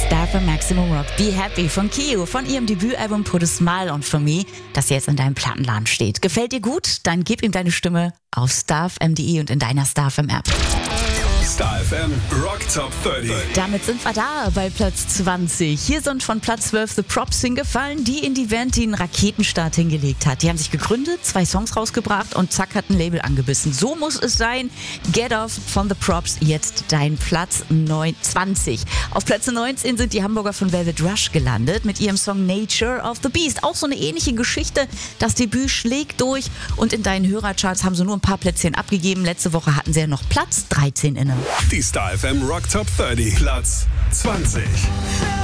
Star für Maximum Rock. Be Happy von Kio, von ihrem Debütalbum Put a Smile on For Me, das jetzt in deinem Plattenladen steht. Gefällt dir gut? Dann gib ihm deine Stimme auf starfm.de und in deiner StarFM-App. Star FM Rock Top 30. Damit sind wir da bei Platz 20. Hier sind von Platz 12 The Props hingefallen, die in die Band, die einen Raketenstart hingelegt hat. Die haben sich gegründet, 2 Songs rausgebracht und zack, hat ein Label angebissen. So muss es sein. Get Off von The Props, jetzt dein Platz 20. Auf Platz 19 sind die Hamburger von Velvet Rush gelandet mit ihrem Song Nature of the Beast. Auch so eine ähnliche Geschichte. Das Debüt schlägt durch und in deinen Hörercharts haben sie nur ein paar Plätzchen abgegeben. Letzte Woche hatten sie ja noch Platz 13 inne. Die Star FM Rock Top 30. Platz 20.